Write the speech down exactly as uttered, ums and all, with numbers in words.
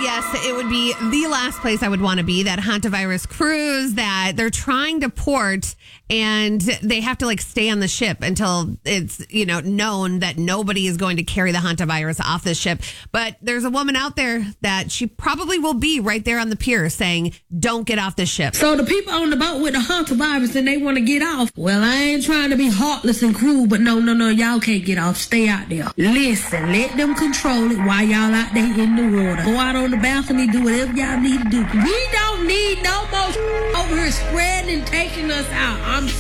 yes, it would be the last place I would want to be, that hantavirus cruise that they're trying to port, and they have to like stay on the ship until it's, you know, known that nobody is going to carry the hantavirus off the ship. But there's a woman out there that she probably will be right there on the pier saying, don't get off the ship. So the people on the boat with the hantavirus and they want to get off. Well, I ain't trying to be heartless and cruel, but no, no, no, y'all can't get off. Stay out there. Listen, let them control it while y'all out there in the water. Go out on the balcony, do whatever y'all need to do. We don't need no more over here spreading and taking us out. I'm